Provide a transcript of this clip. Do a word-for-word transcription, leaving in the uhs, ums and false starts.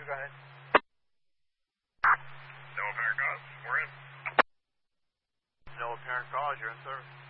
go ahead. No apparent cause. We're in. No apparent cause. You're in service.